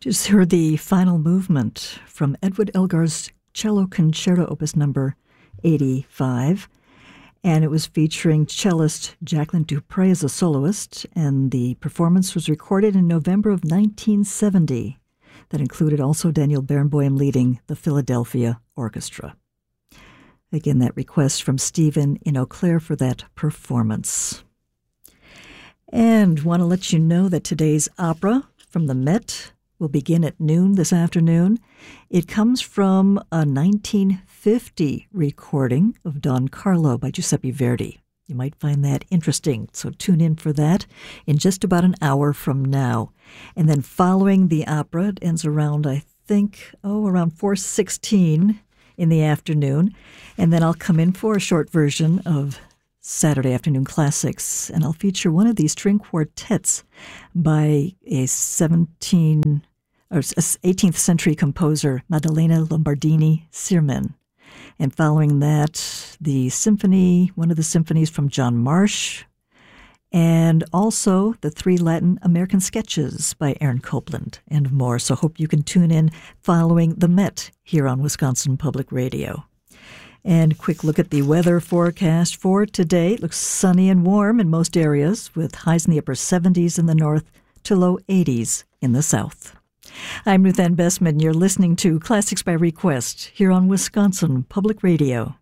Just heard the final movement from Edward Elgar's Cello Concerto, Opus number 85, and it was featuring cellist Jacqueline Dupre as a soloist, and the performance was recorded in November of 1970. That included also Daniel Barenboim leading the Philadelphia Orchestra. Again, that request from Stephen in Eau Claire for that performance. And want to let you know that today's opera from the Met will begin at noon this afternoon. It comes from a 1950 recording of Don Carlo by Giuseppe Verdi. You might find that interesting, so tune in for that in just about an hour from now. And then following the opera, it ends around, I think, around 4:16 in the afternoon. And then I'll come in for a short version of Saturday Afternoon Classics, and I'll feature one of these string quartets by a 18th century composer, Maddalena Lombardini Sirmen. And following that, the symphony, one of the symphonies from John Marsh, and also the 3 Latin American sketches by Aaron Copland, and more. So hope you can tune in following the Met here on Wisconsin Public Radio. And quick look at the weather forecast for today. It looks sunny and warm in most areas, with highs in the upper 70s in the north to low 80s in the south. I'm Ruth Ann Bessman. You're listening to Classics by Request here on Wisconsin Public Radio.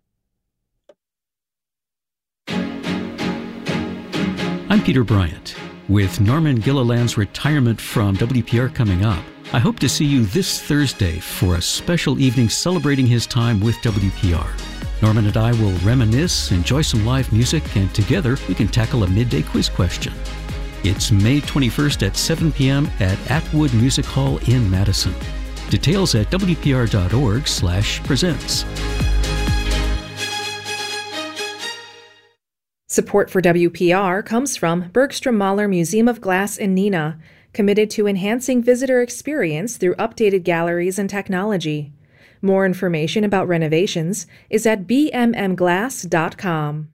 I'm Peter Bryant. With Norman Gilliland's retirement from WPR coming up, I hope to see you this Thursday for a special evening celebrating his time with WPR. Norman and I will reminisce, enjoy some live music, and together we can tackle a midday quiz question. It's May 21st at 7 p.m. at Atwood Music Hall in Madison. Details at wpr.org/presents. Support for WPR comes from Bergstrom Mahler Museum of Glass in Neenah, committed to enhancing visitor experience through updated galleries and technology. More information about renovations is at bmmglass.com.